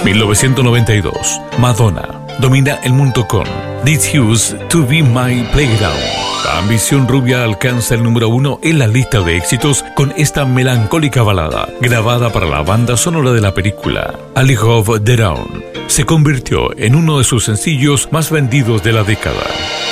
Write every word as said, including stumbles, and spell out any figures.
mil novecientos noventa y dos, Madonna domina el mundo con This Used to Be My Playground. La ambición rubia alcanza el número uno en la lista de éxitos con esta melancólica balada, grabada para la banda sonora de la película. A League of Their Own se convirtió en uno de sus sencillos más vendidos de la década.